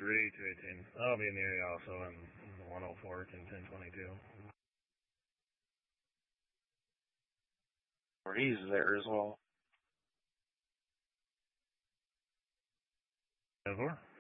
218. I'll be in the area also in the 104 and 1022. He's there as well. 4.